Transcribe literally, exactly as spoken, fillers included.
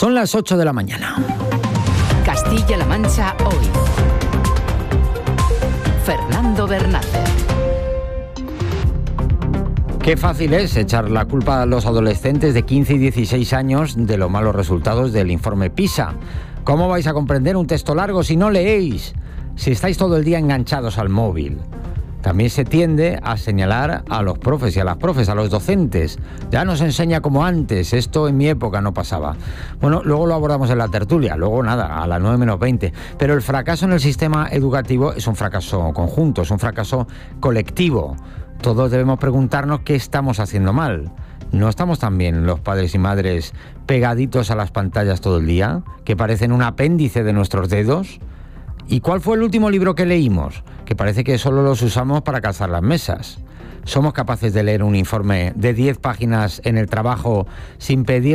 Son las ocho de la mañana. Castilla-La Mancha hoy. Fernando Bernácer. Qué fácil es echar la culpa a los adolescentes de quince y dieciséis años de los malos resultados del informe PISA. ¿Cómo vais a comprender un texto largo si no leéis? Si estáis todo el día enganchados al móvil. También se tiende a señalar a los profes y a las profes, a los docentes. Ya no se enseña como antes, esto en mi época no pasaba. Bueno, luego lo abordamos en la tertulia, luego nada, a las nueve menos veinte. Pero el fracaso en el sistema educativo es un fracaso conjunto, es un fracaso colectivo. Todos debemos preguntarnos qué estamos haciendo mal. ¿No estamos también los padres y madres pegaditos a las pantallas todo el día, que parecen un apéndice de nuestros dedos? ¿Y cuál fue el último libro que leímos? Que parece que solo los usamos para calzar las mesas. ¿Somos capaces de leer un informe de diez páginas en el trabajo sin pedir